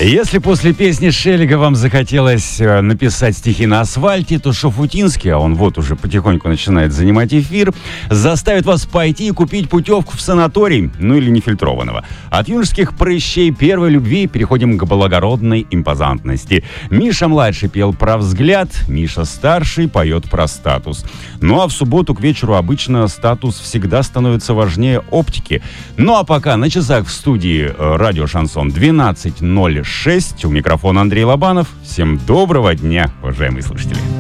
Если после песни Шеллига вам захотелось написать стихи на асфальте, то Шафутинский, а он вот уже потихоньку начинает занимать эфир, заставит вас пойти и купить путевку в санаторий, ну или нефильтрованного. От юношеских прыщей первой любви переходим к благородной импозантности. Миша-младший пел про взгляд, Миша-старший поет про статус. Ну а в субботу к вечеру обычно статус всегда становится важнее оптики. Ну а пока на часах в студии радио «Шансон» 12:06. У микрофона Андрей Лобанов. Всем доброго дня, уважаемые слушатели.